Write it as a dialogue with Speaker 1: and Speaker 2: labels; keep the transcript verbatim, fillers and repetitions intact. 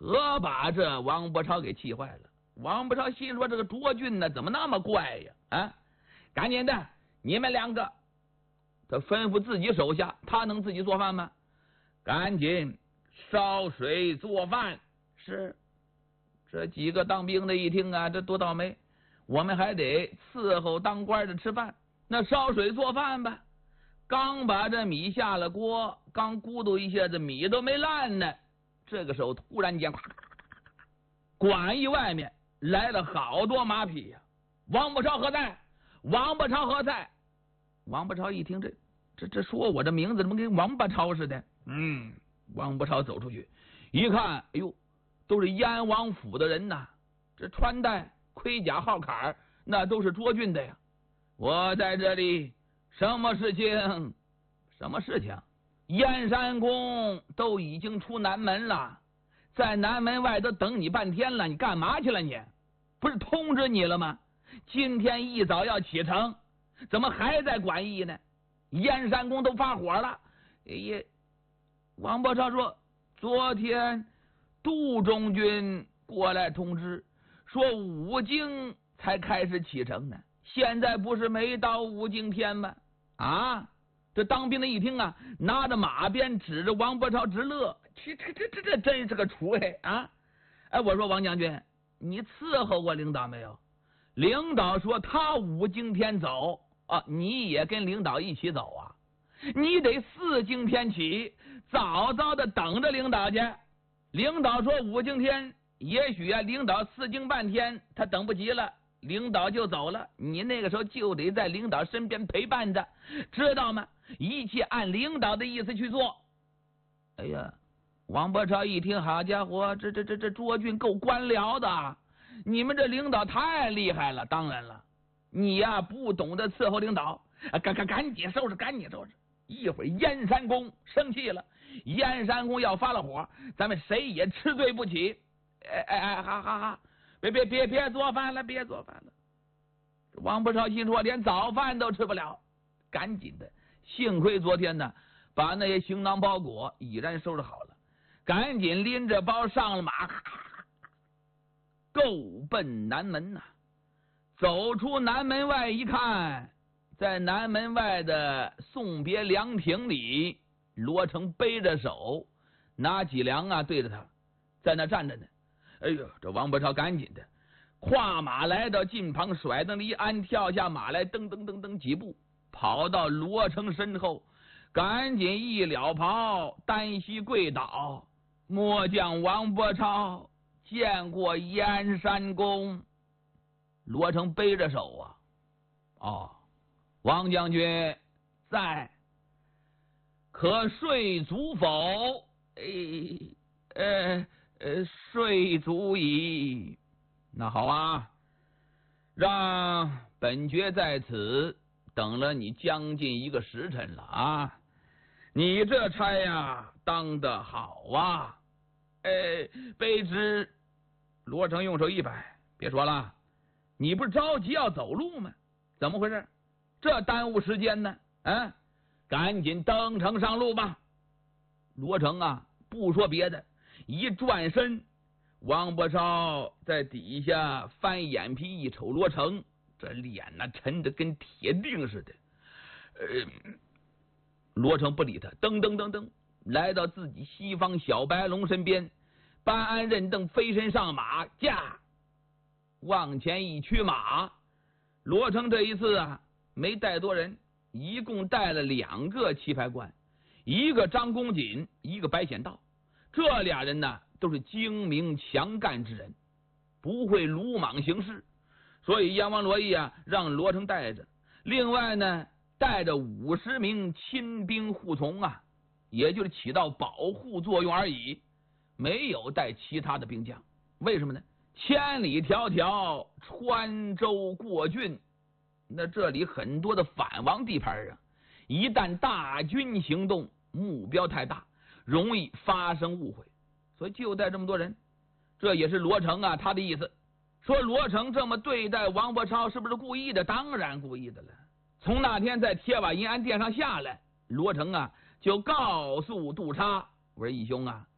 Speaker 1: 可把这王伯超给气坏了。王伯超心说：“这个卓俊呢，怎么那么怪呀？啊，赶紧的，你们两个。”他吩咐自己手下，他能自己做饭吗？赶紧烧水做饭。是，这几个当兵的一听啊，这多倒霉！我们还得伺候当官的吃饭，那烧水做饭吧。刚把这米下了锅，刚咕嘟一下子，米都没烂呢。这个时候突然间，馆驿外面来了好多马匹呀！王伯超何在？王伯超何在？王伯超一听，这这这说我这名字怎么跟王伯超似的？嗯，王伯超走出去一看，哎呦，都是燕王府的人呐！这穿戴盔甲号坎那都是卓俊的呀！我在这里，什么事情？什么事情？燕山公都已经出南门了，在南门外都等你半天了，你干嘛去了你？不是通知你了吗？今天一早要启程，怎么还在馆驿呢？燕山公都发火了。哎呀，王伯超说，昨天杜中军过来通知，说五更才开始启程呢，现在不是没到五更天吗？啊！这当兵的一听啊，拿着马鞭指着王伯超直乐，这这这这这真是个出位啊！哎，我说王将军，你伺候过领导没有？领导说他五更天走啊，你也跟领导一起走啊？你得四更天起，早早的等着领导去。领导说五更天，也许啊，领导四更半天他等不及了，领导就走了，你那个时候就得在领导身边陪伴着，知道吗？一切按领导的意思去做。哎呀，王伯超一听，好家伙，这这这这卓俊够官僚的，你们这领导太厉害了。当然了，你呀、啊、不懂得伺候领导，赶赶赶紧收拾，赶紧收拾。一会儿燕山公生气了，燕山公要发了火，咱们谁也吃罪不起。哎哎哎，哈哈哈！别别别别做饭了，别做饭了。王伯超心说，连早饭都吃不了，赶紧的。幸亏昨天呢，把那些行囊包裹已然收拾好了，赶紧拎着包上了马，够奔南门呐、啊。走出南门外一看，在南门外的送别凉亭里，罗成背着手，拿脊梁啊对着他，在那站着呢。哎呦，这王伯超赶紧的跨马来到近旁，甩蹬一鞍，跳下马来，噔噔噔噔几步跑到罗成身后，赶紧一了袍，单膝跪倒：“末将王伯超见过燕山公。”罗成背着手啊，哦，王将军在，可睡足否？哎，呃呃，睡足矣。那好啊，让本爵在此等了你将近一个时辰了啊！你这差呀，当得好啊！哎，卑职罗成用手一摆，别说了，你不是着急要走路吗？怎么回事？这耽误时间呢？啊，赶紧登城上路吧！罗成啊，不说别的，一转身，王伯超在底下翻眼皮一瞅罗成，这脸呐、啊、沉得跟铁钉似的。呃，罗成不理他，噔噔噔噔来到自己西方小白龙身边，搬鞍认凳，飞身上马，驾往前一驱马。罗成这一次啊，没带多人，一共带了两个棋牌官，一个张公瑾，一个白显道。这俩人呢，都是精明强干之人，不会鲁莽行事，所以燕王罗毅啊，让罗成带着。另外呢，带着五十名亲兵护从啊，也就是起到保护作用而已，没有带其他的兵将。为什么呢？千里迢迢穿州过郡，那这里很多的反王地盘啊，一旦大军行动，目标太大，容易发生误会，所以就带这么多人。这也是罗成啊他的意思。说罗成这么对待王伯超是不是故意的？当然故意的了。从那天在铁瓦银安殿上下来，罗成啊就告诉杜叉，我说义兄啊，